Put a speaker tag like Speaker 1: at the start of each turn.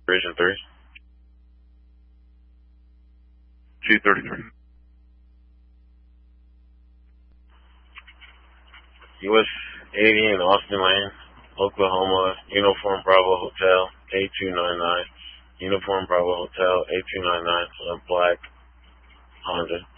Speaker 1: Region 3. 233. US 80 in Austin Lane, Oklahoma, Uniform Bravo Hotel, A299. Uniform Bravo Hotel, A299, black Honda.